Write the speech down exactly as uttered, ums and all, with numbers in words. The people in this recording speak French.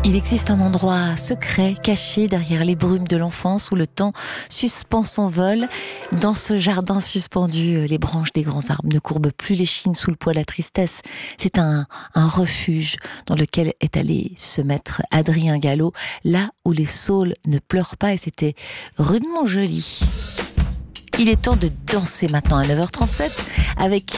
Il existe un endroit secret, caché derrière les brumes de l'enfance où le temps suspend son vol. Dans ce jardin suspendu, les branches des grands arbres ne courbent plus l'échine sous le poids de la tristesse. C'est un, un refuge dans lequel est allé se mettre Adrien Gallo, là où les saules ne pleurent pas, et c'était rudement joli. Il est temps de danser maintenant à neuf heures trente-sept avec